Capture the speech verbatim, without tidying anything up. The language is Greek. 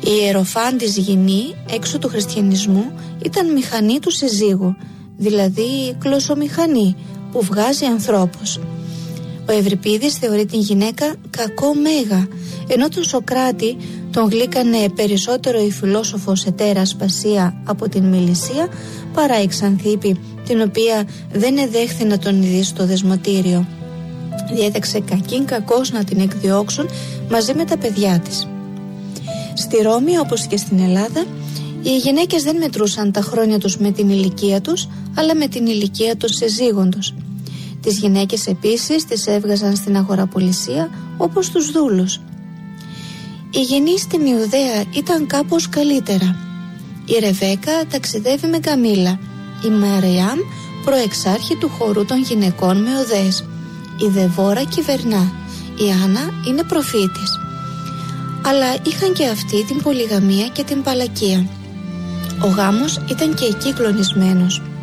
Η ιεροφάντης γυνή έξω του χριστιανισμού ήταν μηχανή του συζύγου, δηλαδή κλωσομηχανή που βγάζει ανθρώπους. Ο Ευρυπίδης θεωρεί την γυναίκα κακό μέγα, ενώ τον Σοκράτη τον γλύκανε περισσότερο η φιλόσοφος Ετέρα Ασπασία από την Μιλησία παρά η Ξανθίπη, την οποία δεν εδέχθη να τον ειδεί στο δεσμοτήριο. Διέταξε κακήν κακώς να την εκδιώξουν μαζί με τα παιδιά της. Στη Ρώμη, όπως και στην Ελλάδα, οι γυναίκες δεν μετρούσαν τα χρόνια τους με την ηλικία τους, αλλά με την ηλικία των συζύγων τους. Τις γυναίκες επίσης τις έβγαζαν στην αγοραπολισία όπως τους δούλους. Η γενή στην Ιουδαία ήταν κάπως καλύτερα. Η Ρεβέκα ταξιδεύει με καμήλα, η Μαριάμ προεξάρχη του χορού των γυναικών με οδές, η Δεβόρα κυβερνά, η Άννα είναι προφήτης. Αλλά είχαν και αυτοί την πολυγαμία και την παλακία. Ο γάμος ήταν και εκεί κλονισμένος.